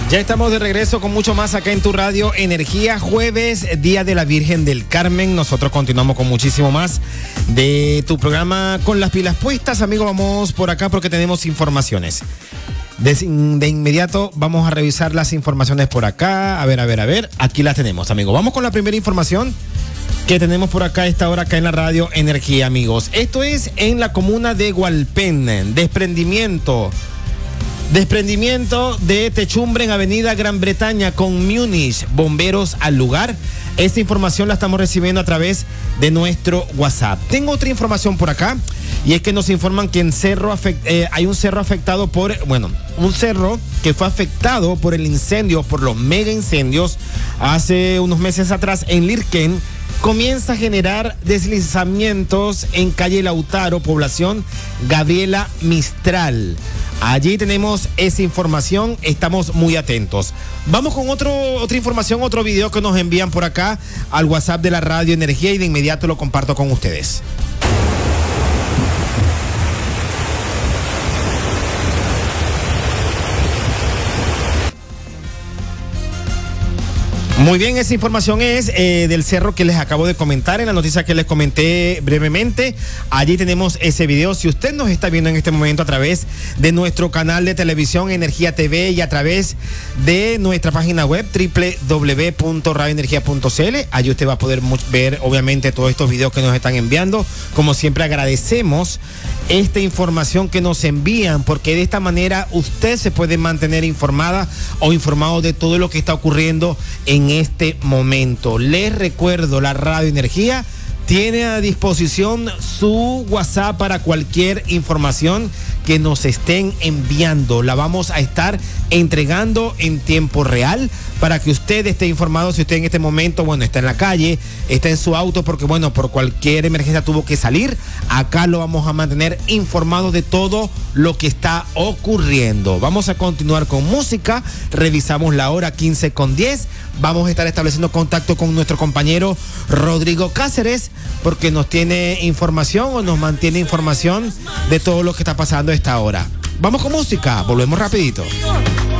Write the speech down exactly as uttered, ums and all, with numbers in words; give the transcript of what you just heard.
Ya estamos de regreso con mucho más acá en tu radio Energía, jueves, Día de la Virgen del Carmen. Nosotros continuamos con muchísimo más de tu programa Con las Pilas Puestas. Amigos, vamos por acá porque tenemos informaciones. De, de inmediato vamos a revisar las informaciones por acá. A ver, a ver, a ver. Aquí las tenemos, amigos. Vamos con la primera información que tenemos por acá a esta hora acá en la radio Energía, amigos. Esto es en la comuna de Hualpén. Desprendimiento. Desprendimiento de techumbre en Avenida Gran Bretaña con Múnich. Bomberos al lugar. Esta información la estamos recibiendo a través de nuestro WhatsApp. Tengo otra información por acá y es que nos informan que en cerro afect, eh, hay un cerro afectado por, bueno, un cerro que fue afectado por el incendio, por los mega incendios hace unos meses atrás en Lirquén. Comienza a generar deslizamientos en calle Lautaro, población Gabriela Mistral. Allí tenemos esa información, estamos muy atentos. Vamos con otro, otra información, otro video que nos envían por acá al WhatsApp de la Radio Energía y de inmediato lo comparto con ustedes. Muy bien, esa información es eh, del cerro que les acabo de comentar en la noticia que les comenté brevemente. Allí tenemos ese video. Si usted nos está viendo en este momento a través de nuestro canal de televisión Energía T V y a través de nuestra página web doble u doble u doble u punto radio energía punto c l, allí usted va a poder ver obviamente todos estos videos que nos están enviando. Como siempre agradecemos esta información que nos envían porque de esta manera usted se puede mantener informada o informado de todo lo que está ocurriendo en este momento. Les recuerdo, la Radio Energía tiene a disposición su WhatsApp para cualquier información que nos estén enviando. La vamos a estar entregando en tiempo real para que usted esté informado. Si usted en este momento, bueno, está en la calle, está en su auto porque, bueno, por cualquier emergencia tuvo que salir, acá lo vamos a mantener informado de todo lo que está ocurriendo. Vamos a continuar con música. Revisamos la hora quince con diez. Vamos a estar estableciendo contacto con nuestro compañero Rodrigo Cáceres porque nos tiene información o nos mantiene información de todo lo que está pasando a esta hora. Vamos con música, volvemos rapidito.